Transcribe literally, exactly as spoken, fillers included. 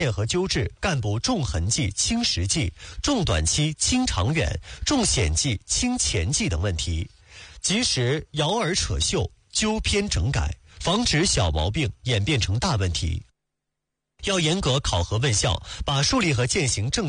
和纠治干部重痕迹轻实际、重短期轻长远、重险迹轻前迹等问题，及时摇饵扯袖、纠偏整改，防止小毛病演变成大问题。要严格考核问效，把树立和践行正